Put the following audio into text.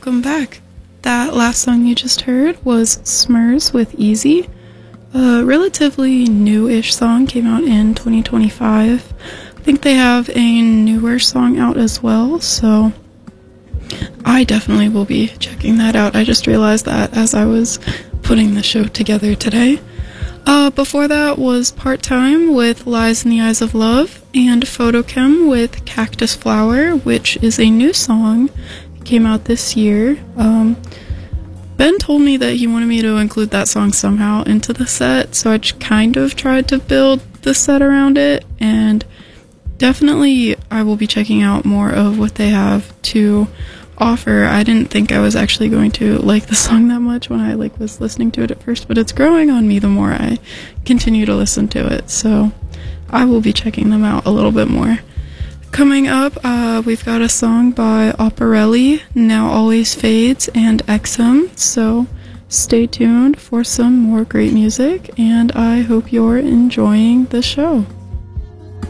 welcome back. That last song you just heard was Smurs with Easy. A relatively new-ish song, came out in 2025. I think they have a newer song out as well, so I definitely will be checking that out. I just realized that as I was putting the show together today. Before that was Part-Time with Lies in the Eyes of Love, and Photochem with Cactus Flower, which is a new song. It came out this year. Ben told me that he wanted me to include that song somehow into the set, so I kind of tried to build the set around it, and definitely I will be checking out more of what they have to offer. I didn't think I was actually going to like the song that much when I was listening to it at first, but it's growing on me the more I continue to listen to it, so I will be checking them out a little bit more. Coming up, we've got a song by Operelli, Now Always Fades, and XM, so stay tuned for some more great music, and I hope you're enjoying the show.